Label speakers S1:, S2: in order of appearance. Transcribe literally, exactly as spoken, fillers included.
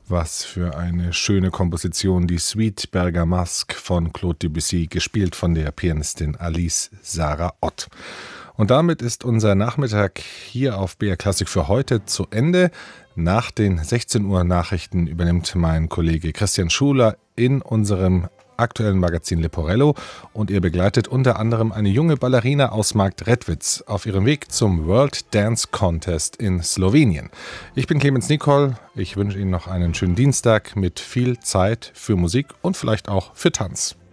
S1: Was für eine schöne Komposition, die Suite Bergamasque von Claude Debussy, gespielt von der Pianistin Alice Sarah Ott. Und damit ist unser Nachmittag hier auf B R Klassik für heute zu Ende. Nach den sechzehn Uhr Nachrichten übernimmt mein Kollege Christian Schuler in unserem aktuellen Magazin Leporello und ihr begleitet unter anderem eine junge Ballerina aus Marktredwitz auf ihrem Weg zum World Dance Contest in Slowenien. Ich bin Clemens Nicol, ich wünsche Ihnen noch einen schönen Dienstag mit viel Zeit für Musik und vielleicht auch für Tanz.